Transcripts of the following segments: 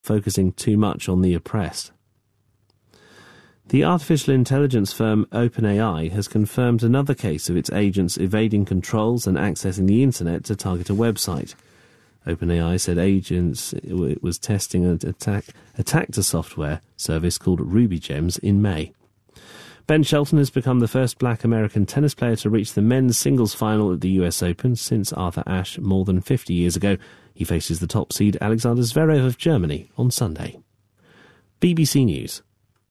focusing too much on the oppressed. The artificial intelligence firm OpenAI has confirmed another case of its agents evading controls and accessing the internet to target a website. OpenAI said it was testing an attack to software service called RubyGems in May. Ben Shelton has become the first black American tennis player to reach the men's singles final at the US Open since Arthur Ashe more than 50 years ago. He faces the top seed Alexander Zverev of Germany on Sunday. BBC News.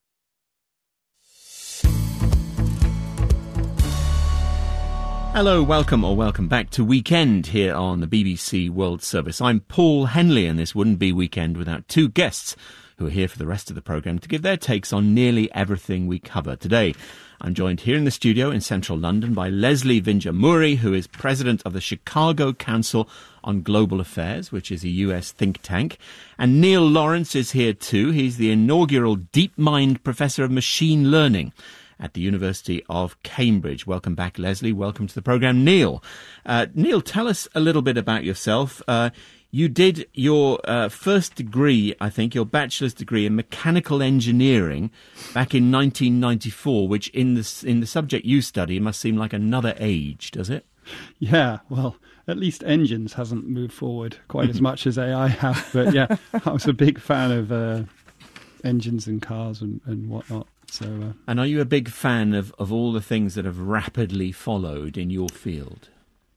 Hello, welcome back to Weekend here on the BBC World Service. I'm Paul Henley, and this wouldn't be Weekend without two guests who are here for the rest of the programme to give their takes on nearly everything we cover today. I'm joined here in the studio in central London by Leslie Vinjamuri, who is president of the Chicago Council on Global Affairs, which is a US think tank. And Neil Lawrence is here too. He's the inaugural DeepMind Professor of Machine Learning at the University of Cambridge. Welcome back, Leslie. Welcome to the programme, Neil. Neil, tell us a little bit about yourself. You did your first degree, I think, your bachelor's degree in mechanical engineering back in 1994, which in the subject you study must seem like another age, does it? Yeah, well, at least engines hasn't moved forward quite as much as AI have. But yeah, I was a big fan of engines and cars and whatnot. So, and are you a big fan of all the things that have rapidly followed in your field?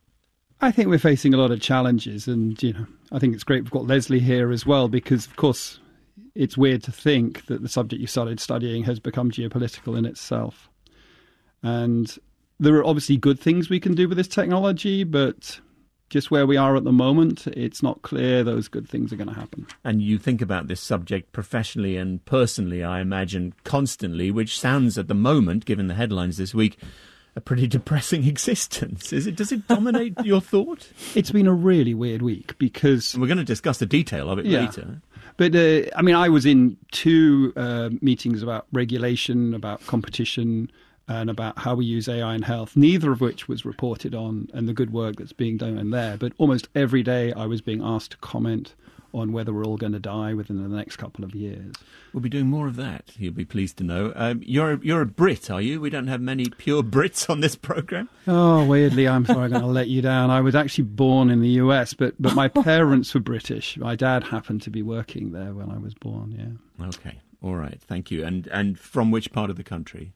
I think we're facing a lot of challenges, and I think it's great we've got Leslie here as well, because of course it's weird to think that the subject you started studying has become geopolitical in itself. And there are obviously good things we can do with this technology, but just where we are at the moment, it's not clear those good things are going to happen. And you think about this subject professionally and personally, I imagine, constantly, which sounds at the moment, given the headlines this week, a pretty depressing existence. Does it dominate your thought? It's been a really weird week because... We're going to discuss the detail of it later. But, I was in two meetings about regulation, about competition, and about how we use AI in health, neither of which was reported on, and the good work that's being done in there. But almost every day I was being asked to comment on whether we're all going to die within the next couple of years. We'll be doing more of that, you'll be pleased to know. You're a Brit, are you? We don't have many pure Brits on this programme. Oh, weirdly, I'm sorry, I'm going to let you down. I was actually born in the US, but my parents were British. My dad happened to be working there when I was born, yeah. Okay. All right, thank you. And from which part of the country?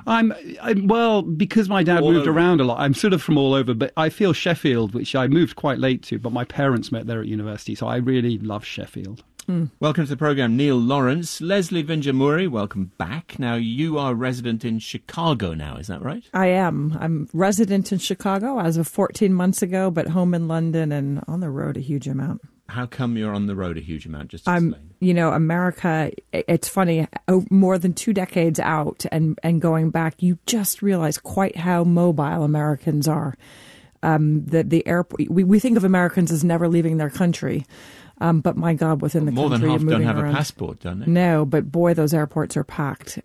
Well, because my dad moved around a lot, I'm sort of from all over, but I feel Sheffield, which I moved quite late to, but my parents met there at university, so I really love Sheffield. Welcome to the programme, Neil Lawrence. Leslie Vinjamuri, welcome back. Now, you are resident in Chicago now, is that right? I am. I'm resident in Chicago as of 14 months ago, but home in London and on the road a huge amount. How come you're on the road a huge amount? Just to explain. America, it's funny, more than 2 decades out and going back, you just realize quite how mobile Americans are. The airport, we think of Americans as never leaving their country. But my God, within the more country, than half don't have around. A passport, don't they? No, but boy, those airports are packed.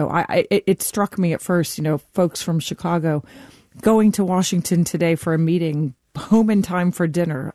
It struck me at first, folks from Chicago going to Washington today for a meeting, home in time for dinner.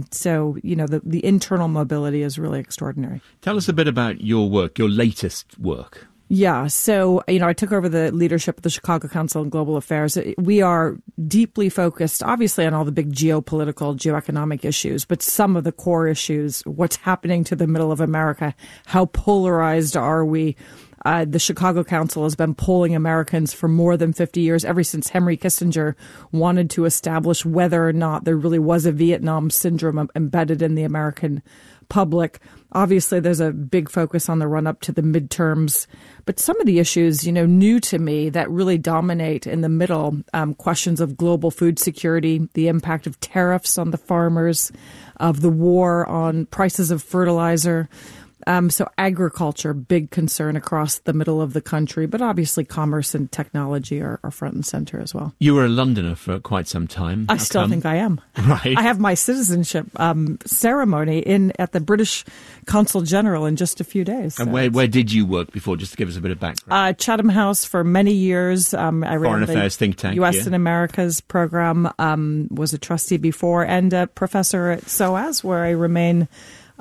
The internal mobility is really extraordinary. Tell us a bit about your work, your latest work. Yeah, so, I took over the leadership of the Chicago Council on Global Affairs. We are deeply focused, obviously, on all the big geopolitical, geoeconomic issues, but some of the core issues, what's happening to the middle of America, how polarized are we? The Chicago Council has been polling Americans for more than 50 years, ever since Henry Kissinger wanted to establish whether or not there really was a Vietnam syndrome embedded in the American public. Obviously, there's a big focus on the run-up to the midterms. But some of the issues, new to me that really dominate in the middle, questions of global food security, the impact of tariffs on the farmers, of the war on prices of fertilizer. So agriculture, big concern across the middle of the country, but obviously commerce and technology are front and center as well. You were a Londoner for quite some time. I still think I am. Right. I have my citizenship ceremony at the British Consul General in just a few days. And where did you work before, just to give us a bit of background? Chatham House for many years. I ran Foreign Affairs think tank. U.S. and Americas program, was a trustee before, and a professor at SOAS, where I remain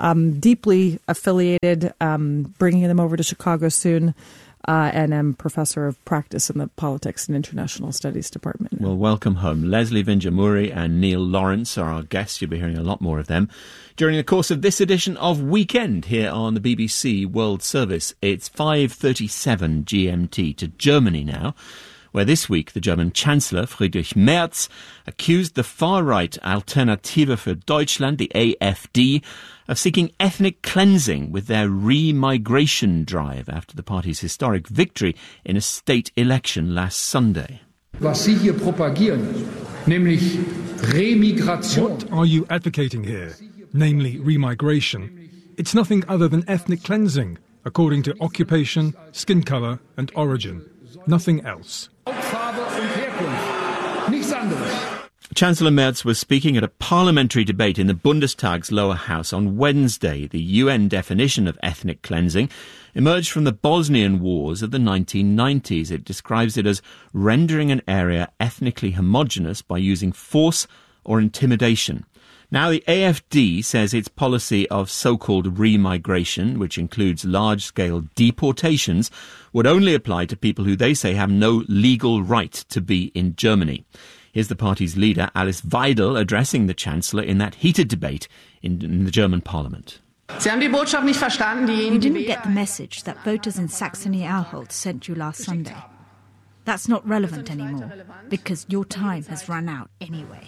deeply affiliated, bringing them over to Chicago soon. And I'm professor of practice in the Politics and International Studies Department. Well, welcome home. Leslie Vinger-Muri and Neil Lawrence are our guests. You'll be hearing a lot more of them during the course of this edition of Weekend here on the BBC World Service. It's 5:37 GMT to Germany now, where this week the German Chancellor Friedrich Merz accused the far-right Alternative für Deutschland, the AfD, of seeking ethnic cleansing with their re-migration drive after the party's historic victory in a state election last Sunday. Was Sie hier propagieren, nämlich Remigration. What are you advocating here, namely remigration? It's nothing other than ethnic cleansing, according to occupation, skin colour and origin. Nothing else. Hautfarbe und Herkunft. Nichts anderes. Chancellor Merz was speaking at a parliamentary debate in the Bundestag's lower house on Wednesday. The UN definition of ethnic cleansing emerged from the Bosnian wars of the 1990s. It describes it as rendering an area ethnically homogenous by using force or intimidation. Now, the AfD says its policy of so-called remigration, which includes large-scale deportations, would only apply to people who they say have no legal right to be in Germany. Here's the party's leader, Alice Weidel, addressing the Chancellor in that heated debate in the German parliament. You didn't get the message that voters in Saxony-Anhalt sent you last Sunday. That's not relevant anymore, because your time has run out anyway.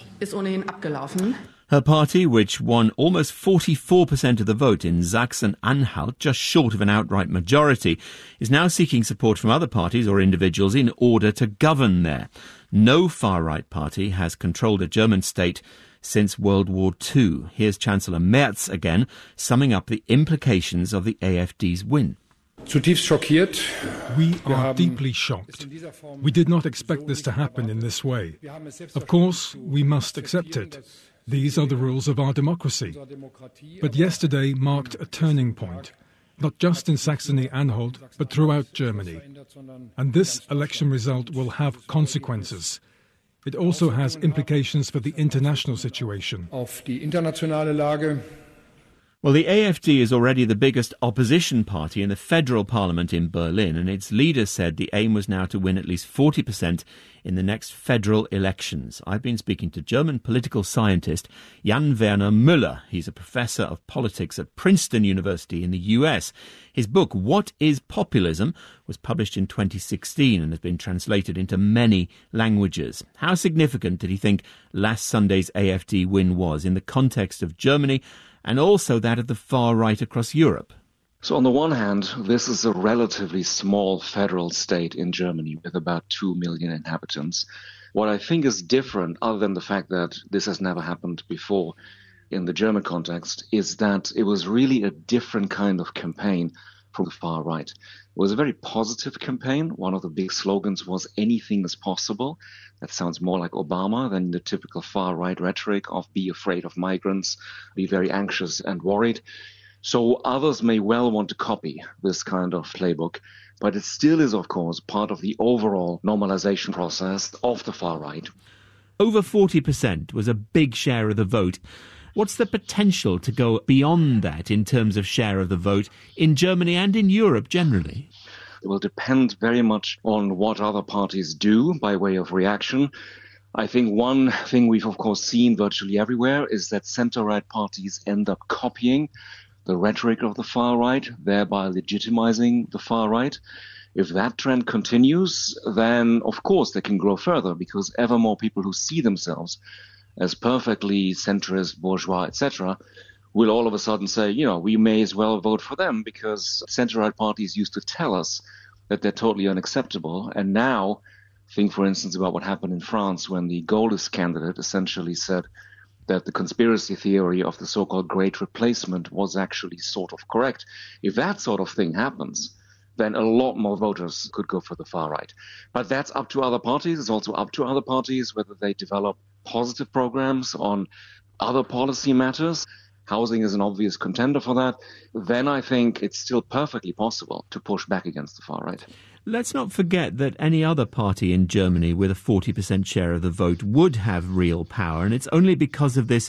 Her party, which won almost 44% of the vote in Sachsen-Anhalt, just short of an outright majority, is now seeking support from other parties or individuals in order to govern there. No far-right party has controlled a German state since World War II. Here's Chancellor Merz again, summing up the implications of the AfD's win. We are deeply shocked. We did not expect this to happen in this way. Of course, we must accept it. These are the rules of our democracy. But yesterday marked a turning point, not just in Saxony-Anhalt, but throughout Germany. And this election result will have consequences. It also has implications for the international situation. Well, the AfD is already the biggest opposition party in the federal parliament in Berlin, and its leader said the aim was now to win at least 40% in the next federal elections. I've been speaking to German political scientist Jan Werner Müller. He's a professor of politics at Princeton University in the US. His book, What is Populism?, was published in 2016 and has been translated into many languages. How significant did he think last Sunday's AfD win was in the context of Germany and also that of the far right across Europe? So on the one hand, this is a relatively small federal state in Germany with about 2 million inhabitants. What I think is different, other than the fact that this has never happened before in the German context, is that it was really a different kind of campaign from the far right. It was a very positive campaign. One of the big slogans was anything is possible. That sounds more like Obama than the typical far right rhetoric of be afraid of migrants, be very anxious and worried. So others may well want to copy this kind of playbook, but it still is, of course, part of the overall normalization process of the far right. Over 40% was a big share of the vote. What's the potential to go beyond that in terms of share of the vote in Germany and in Europe generally? It will depend very much on what other parties do by way of reaction. I think one thing we've, of course, seen virtually everywhere is that center-right parties end up copying the rhetoric of the far right, thereby legitimizing the far right. If that trend continues, then, of course, they can grow further because ever more people who see themselves as perfectly centrist, bourgeois, etc., will all of a sudden say, we may as well vote for them because center-right parties used to tell us that they're totally unacceptable. And now, think, for instance, about what happened in France when the Gaullist candidate essentially said that the conspiracy theory of the so-called Great Replacement was actually sort of correct. If that sort of thing happens, then a lot more voters could go for the far right. But that's up to other parties. It's also up to other parties whether they develop positive programs on other policy matters. Housing is an obvious contender for that. Then I think it's still perfectly possible to push back against the far right. Let's not forget that any other party in Germany with a 40% share of the vote would have real power, and it's only because of this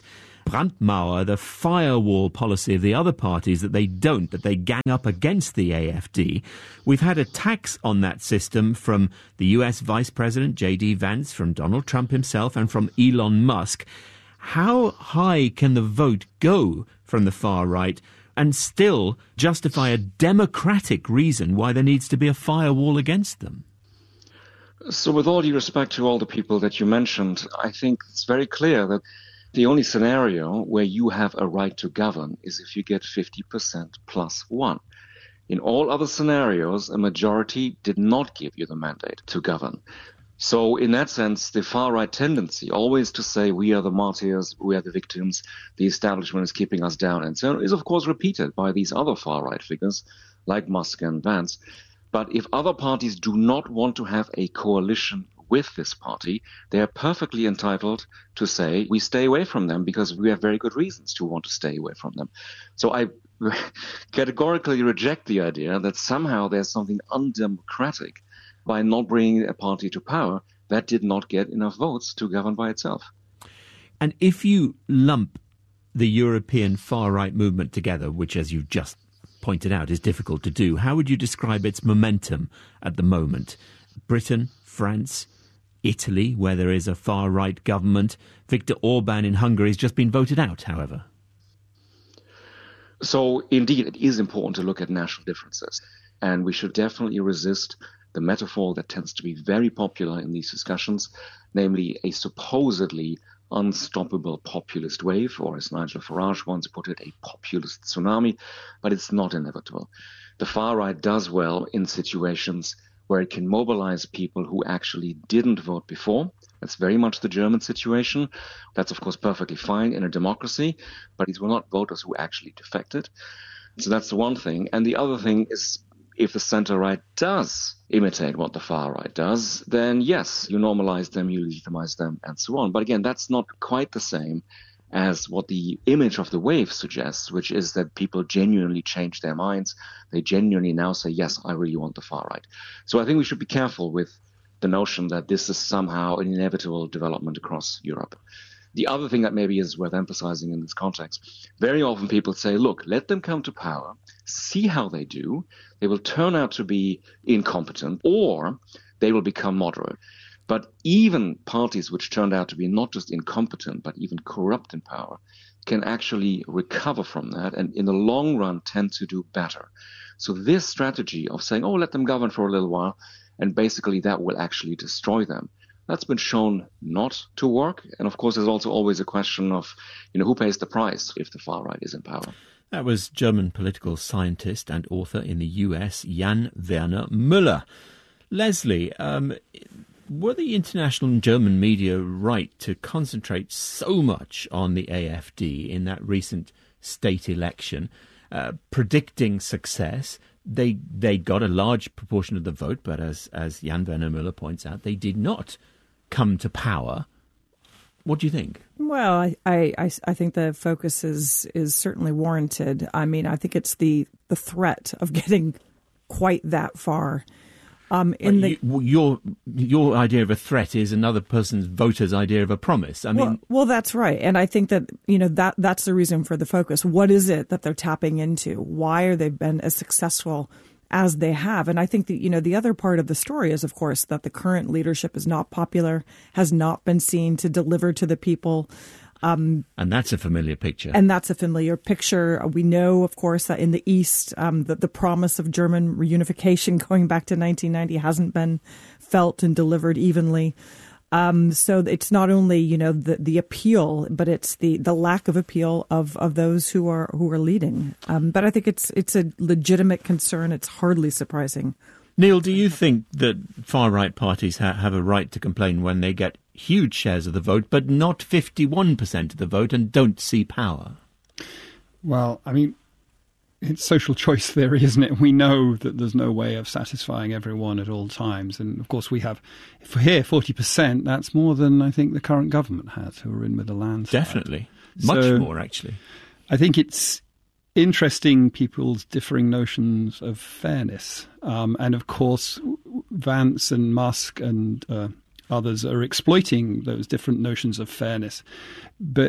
Brandmauer, the firewall policy of the other parties, that they gang up against the AfD. We've had attacks on that system from the US Vice President J.D. Vance, from Donald Trump himself, and from Elon Musk. How high can the vote go from the far right and still justify a democratic reason why there needs to be a firewall against them? So with all due respect to all the people that you mentioned, I think it's very clear that the only scenario where you have a right to govern is if you get 50% plus one. In all other scenarios, a majority did not give you the mandate to govern. So in that sense, the far-right tendency always to say we are the martyrs, we are the victims, the establishment is keeping us down, and so on, is of course repeated by these other far-right figures like Musk and Vance. But if other parties do not want to have a coalition with this party, they are perfectly entitled to say we stay away from them because we have very good reasons to want to stay away from them. So I categorically reject the idea that somehow there's something undemocratic by not bringing a party to power that did not get enough votes to govern by itself. And if you lump the European far-right movement together, which, as you've just pointed out, is difficult to do, how would you describe its momentum at the moment? Britain, France, Italy, where there is a far-right government. Viktor Orban in Hungary has just been voted out, however. So, indeed, it is important to look at national differences. And we should definitely resist the metaphor that tends to be very popular in these discussions, namely a supposedly unstoppable populist wave, or as Nigel Farage once put it, a populist tsunami, but it's not inevitable. The far right does well in situations where it can mobilize people who actually didn't vote before. That's very much the German situation. That's, of course, perfectly fine in a democracy, but these were not voters who actually defected. So that's the one thing. And the other thing is, if the center-right does imitate what the far-right does, then yes, you normalize them, you legitimize them, and so on. But again, that's not quite the same as what the image of the wave suggests, which is that people genuinely change their minds. They genuinely now say, yes, I really want the far-right. So I think we should be careful with the notion that this is somehow an inevitable development across Europe. The other thing that maybe is worth emphasizing in this context, very often people say, look, let them come to power, see how they do. They will turn out to be incompetent, or they will become moderate. But even parties which turned out to be not just incompetent, but even corrupt in power, can actually recover from that and in the long run tend to do better. So this strategy of saying, oh, let them govern for a little while, and basically that will actually destroy them, that's been shown not to work. And of course, there's also always a question of, who pays the price if the far right is in power. That was German political scientist and author in the US, Jan Werner Müller. Leslie, were the international and German media right to concentrate so much on the AfD in that recent state election, predicting success? They got a large proportion of the vote, but as Jan Werner Müller points out, they did not come to power. What do you think? Well, I think the focus is certainly warranted. I mean, I think it's the threat of getting quite that far. Your idea of a threat is another person's voter's idea of a promise. Well, that's right, and I think that that's the reason for the focus. What is it that they're tapping into? Why are they been as successful as they have? And I think that the other part of the story is, of course, that the current leadership is not popular, has not been seen to deliver to the people. And that's a familiar picture. We know, of course, that in the East, that the promise of German reunification going back to 1990 hasn't been felt and delivered evenly. So it's not only, the appeal, but it's the lack of appeal of those who are leading. But I think it's a legitimate concern. It's hardly surprising. Neil, do you think that far-right parties have a right to complain when they get huge shares of the vote, but not 51% of the vote and don't see power? Well, I mean, it's social choice theory, isn't it? We know that there's no way of satisfying everyone at all times. And, of course, we have, if we're here, 40%, that's more than I think the current government has, who are in with the landslide. Definitely. Much more, actually. I think it's interesting people's differing notions of fairness. And, of course, Vance and Musk and others are exploiting those different notions of fairness. But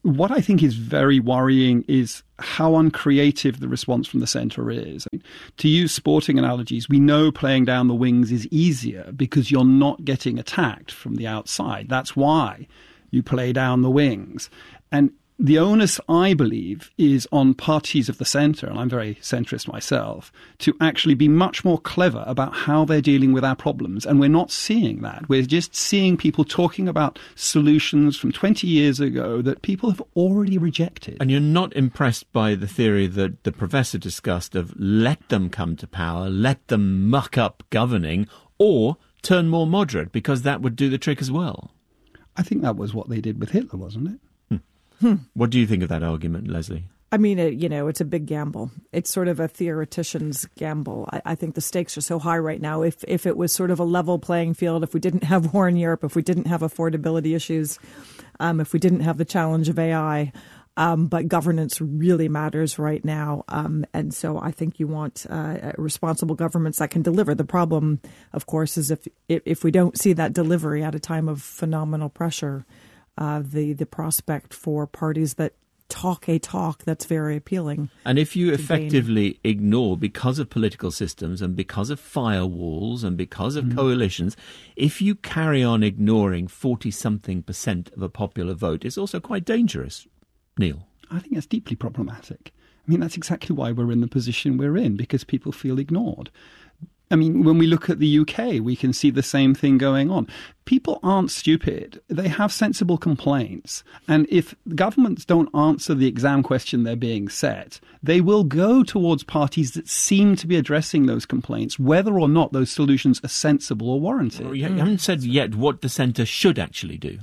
what I think is very worrying is how uncreative the response from the centre is. I mean, to use sporting analogies, we know playing down the wings is easier because you're not getting attacked from the outside. That's why you play down the wings. And the onus, I believe, is on parties of the centre, and I'm very centrist myself, to actually be much more clever about how they're dealing with our problems. And we're not seeing that. We're just seeing people talking about solutions from 20 years ago that people have already rejected. And you're not impressed by the theory that the professor discussed of let them come to power, let them muck up governing, or turn more moderate, because that would do the trick as well. I think that was what they did with Hitler, wasn't it? What do you think of that argument, Leslie? I mean, it's a big gamble. It's sort of a theoretician's gamble. I think the stakes are so high right now. If it was sort of a level playing field, if we didn't have war in Europe, if we didn't have affordability issues, if we didn't have the challenge of AI, but governance really matters right now. And so I think you want responsible governments that can deliver. The problem, of course, is if we don't see that delivery at a time of phenomenal pressure, the prospect for parties that talk a talk that's very appealing. And if you effectively ignore, because of political systems and because of firewalls and because of coalitions, if you carry on ignoring 40-something% of a popular vote, it's also quite dangerous. Neil? I think that's deeply problematic. I mean, that's exactly why we're in the position we're in, because people feel ignored. I mean, when we look at the UK, we can see the same thing going on. People aren't stupid. They have sensible complaints. And if governments don't answer the exam question they're being set, they will go towards parties that seem to be addressing those complaints, whether or not those solutions are sensible or warranted. Well, you haven't said yet what the centre should actually do.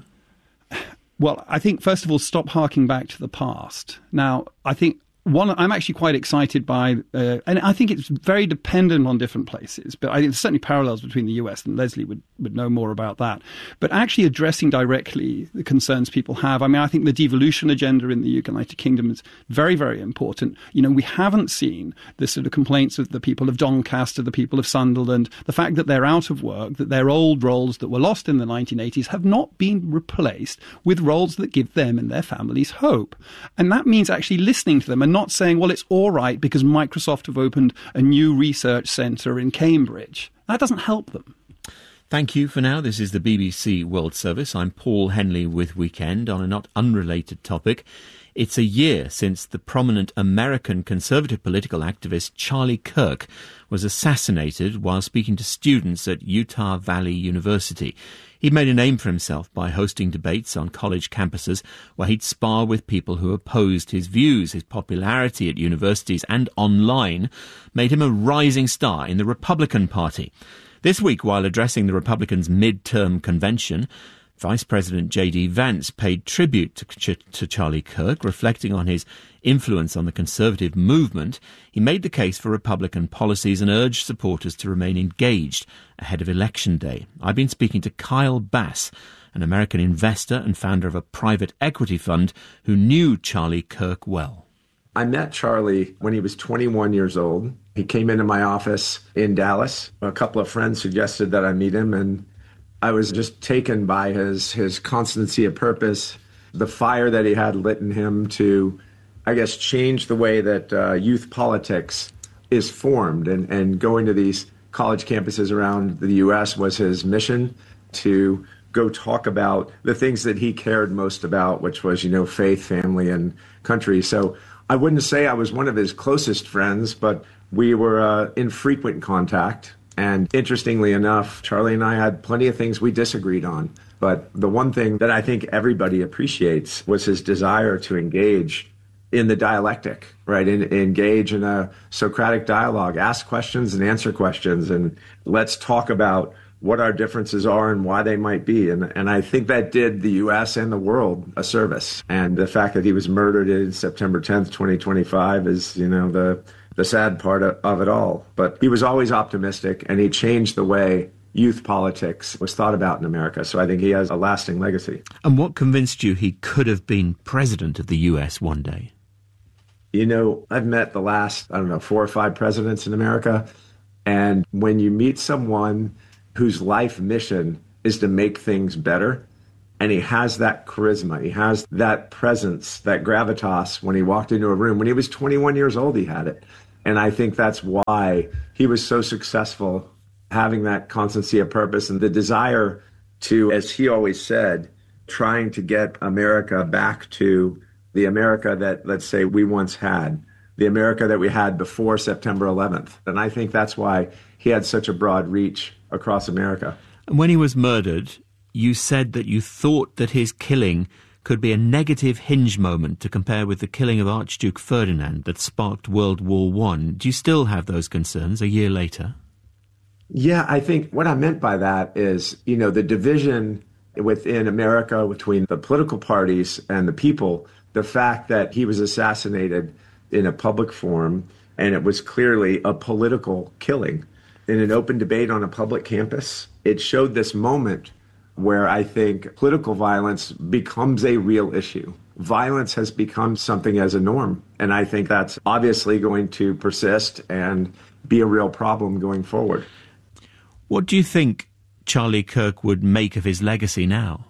Well, I think, first of all, stop harking back to the past. Now, I think I'm actually quite excited by, and I think it's very dependent on different places, but there's certainly parallels between the US, and Leslie would know more about that. But actually addressing directly the concerns people have. I mean, I think the devolution agenda in the United Kingdom is very, very important. You know, we haven't seen the sort of complaints of the people of Doncaster, the people of Sunderland, the fact that they're out of work, that their old roles that were lost in the 1980s have not been replaced with roles that give them and their families hope. And that means actually listening to them and not saying, well, it's all right because Microsoft have opened a new research centre in Cambridge. That doesn't help them. Thank you for now. This is the BBC World Service. I'm Paul Henley with Weekend on a not unrelated topic. It's a year since the prominent American conservative political activist Charlie Kirk was assassinated while speaking to students at Utah Valley University. He made a name for himself by hosting debates on college campuses where he'd spar with people who opposed his views. His popularity at universities and online made him a rising star in the Republican Party. This week, while addressing the Republicans' mid-term convention, Vice President J.D. Vance paid tribute to Charlie Kirk, reflecting on his influence on the conservative movement. He made the case for Republican policies and urged supporters to remain engaged ahead of Election Day. I've been speaking to Kyle Bass, an American investor and founder of a private equity fund who knew Charlie Kirk well. I met Charlie when he was 21 years old. He came into my office in Dallas. A couple of friends suggested that I meet him, and I was just taken by his constancy of purpose, the fire that he had lit in him to, I guess, change the way that youth politics is formed. And going to these college campuses around the U.S. was his mission to go talk about the things that he cared most about, which was, faith, family, and country. So I wouldn't say I was one of his closest friends, but we were in frequent contact. And interestingly enough, Charlie and I had plenty of things we disagreed on. But the one thing that I think everybody appreciates was his desire to engage in the dialectic, right? Engage in a Socratic dialogue, ask questions and answer questions. And let's talk about what our differences are and why they might be. And I think that did the U.S. and the world a service. And the fact that he was murdered in September 10th, 2025 is, the sad part of it all. But he was always optimistic, and he changed the way youth politics was thought about in America. So I think he has a lasting legacy. And what convinced you he could have been president of the U.S. one day? I've met the last, 4 or 5 presidents in America. And when you meet someone whose life mission is to make things better, And he has that charisma. He has that presence, that gravitas when he walked into a room. When he was 21 years old, he had it. And I think that's why he was so successful, having that constancy of purpose and the desire to, as he always said, trying to get America back to the America that, let's say, we once had, the America that we had before September 11th. And I think that's why he had such a broad reach across America. And when he was murdered, you said that you thought that his killing could be a negative hinge moment to compare with the killing of Archduke Ferdinand that sparked World War I. Do you still have those concerns a year later? Yeah, I think what I meant by that is, the division within America between the political parties and the people, the fact that he was assassinated in a public forum, and it was clearly a political killing in an open debate on a public campus. It showed this moment where I think political violence becomes a real issue. Violence has become something as a norm, and I think that's obviously going to persist and be a real problem going forward. What do you think Charlie Kirk would make of his legacy now?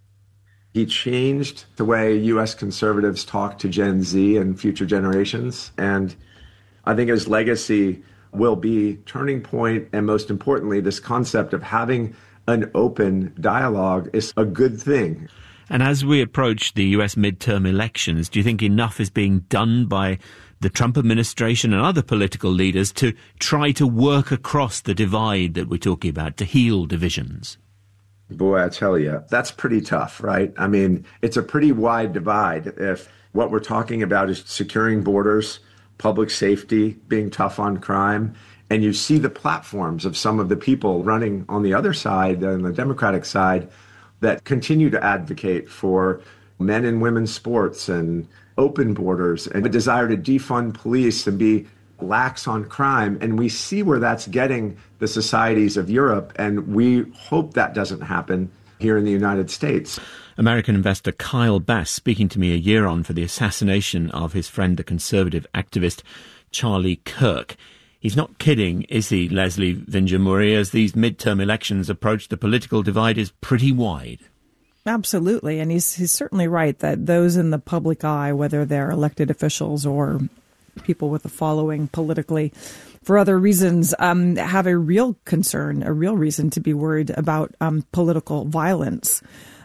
He changed the way U.S. conservatives talk to Gen Z and future generations, and I think his legacy will be turning point, and most importantly, this concept of having an open dialogue is a good thing. And as we approach the US midterm elections, do you think enough is being done by the Trump administration and other political leaders to try to work across the divide that we're talking about, to heal divisions? Boy, I tell you, that's pretty tough, right? I mean, it's a pretty wide divide. If what we're talking about is securing borders, public safety, being tough on crime, and you see the platforms of some of the people running on the other side, on the Democratic side, that continue to advocate for men and women's sports and open borders and a desire to defund police and be lax on crime. And we see where that's getting the societies of Europe, and we hope that doesn't happen here in the United States. American investor Kyle Bass speaking to me a year on for the assassination of his friend, the conservative activist Charlie Kirk. He's not kidding, is he, Leslie Vinjamuri? As these midterm elections approach, the political divide is pretty wide. Absolutely. And he's certainly right that those in the public eye, whether they're elected officials or people with a following politically for other reasons, have a real concern, a real reason to be worried about political violence.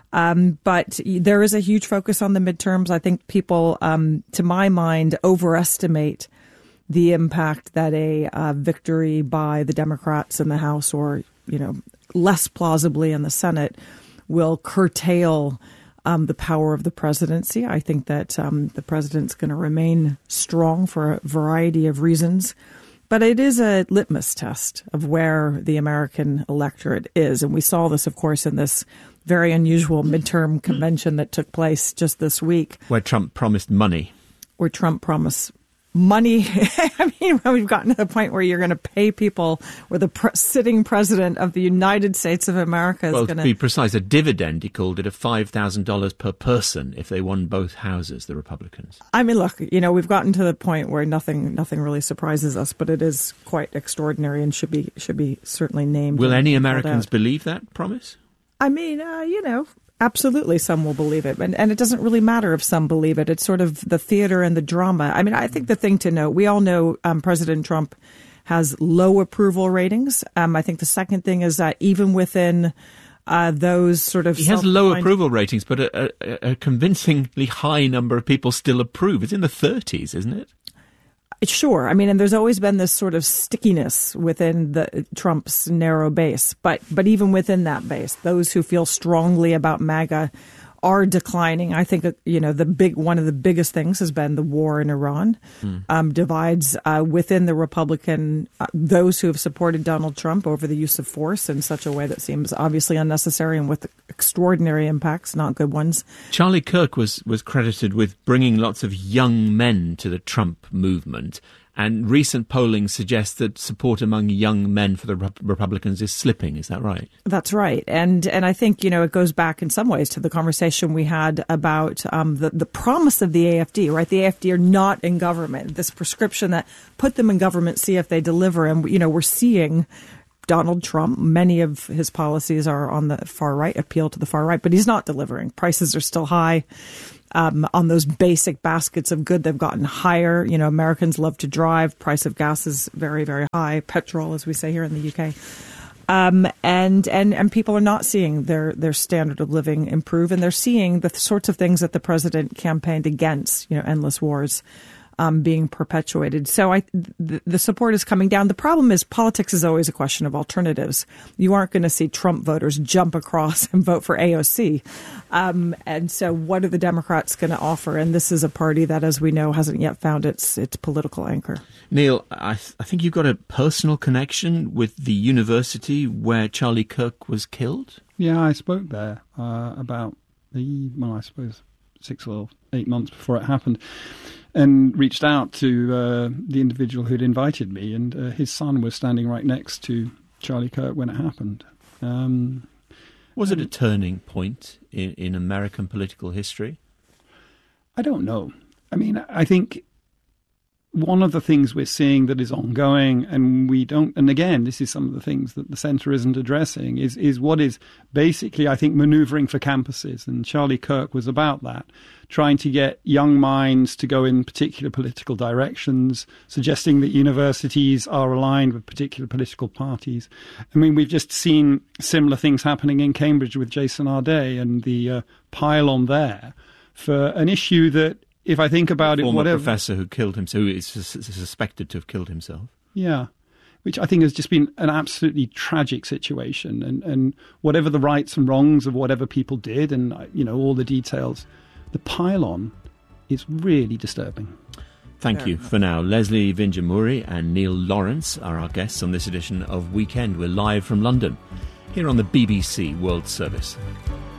But there is a huge focus on the midterms. I think people, to my mind, overestimate the impact that a victory by the Democrats in the House, or, less plausibly in the Senate, will curtail the power of the presidency. I think that the president's going to remain strong for a variety of reasons. But it is a litmus test of where the American electorate is. And we saw this, of course, in this very unusual midterm convention that took place just this week. Where Trump promised money. Money. I mean, we've gotten to the point where you're going to pay people, where the sitting president of the United States of America is going to... Well, to be precise, a dividend, he called it, of $5,000 per person if they won both houses, the Republicans. I mean, look, we've gotten to the point where nothing really surprises us, but it is quite extraordinary and should be certainly named. Will any Americans believe that promise? I mean, absolutely, some will believe it. And it doesn't really matter if some believe it. It's sort of the theater and the drama. I mean, I think the thing to note, we all know President Trump has low approval ratings. I think the second thing is that even within those sort of... He has low approval ratings, but a convincingly high number of people still approve. It's in the 30s, isn't it? Sure. I mean, and there's always been this sort of stickiness within the Trump's narrow base. But even within that base, those who feel strongly about MAGA are declining. I think that, one of the biggest things has been the war in Iran, divides within the Republican, those who have supported Donald Trump over the use of force in such a way that seems obviously unnecessary and with extraordinary impacts, not good ones. Charlie Kirk was credited with bringing lots of young men to the Trump movement. And recent polling suggests that support among young men for the Republicans is slipping. Is that right? That's right. And I think, it goes back in some ways to the conversation we had about the promise of the AFD, right? The AFD are not in government. This prescription that put them in government, see if they deliver. And, we're seeing Donald Trump. Many of his policies are on the far right, appeal to the far right, but he's not delivering. Prices are still high. On those basic baskets of good, they've gotten higher. You know, Americans love to drive. Price of gas is very, very high. Petrol, as we say here in the UK. And people are not seeing their standard of living improve, and they're seeing the sorts of things that the president campaigned against, you know, endless wars, being perpetuated. So the support is coming down. The problem is politics is always a question of alternatives. You aren't going to see Trump voters jump across and vote for AOC. And so what are the Democrats going to offer? And this is a party that, as we know, hasn't yet found its political anchor. Neil, I think you've got a personal connection with the university where Charlie Kirk was killed? Yeah, I spoke there about I suppose 6 or 8 months before it happened, and reached out to the individual who'd invited me, and his son was standing right next to Charlie Kirk when it happened. Was it a turning point in American political history? I don't know. I mean, I think one of the things we're seeing that is ongoing, and again, this is some of the things that the centre isn't addressing, is what is basically, I think, manoeuvring for campuses. And Charlie Kirk was about that, trying to get young minds to go in particular political directions, suggesting that universities are aligned with particular political parties. I mean, we've just seen similar things happening in Cambridge with Jason Arday and the pile-on there for an issue that, if I think about it, whatever professor who killed himself, who is suspected to have killed himself. Yeah, which I think has just been an absolutely tragic situation. And whatever the rights and wrongs of whatever people did, and you know all the details, the pile-on is really disturbing. Thank you for now. Leslie Vinjamuri and Neil Lawrence are our guests on this edition of Weekend. We're live from London, here on the BBC World Service.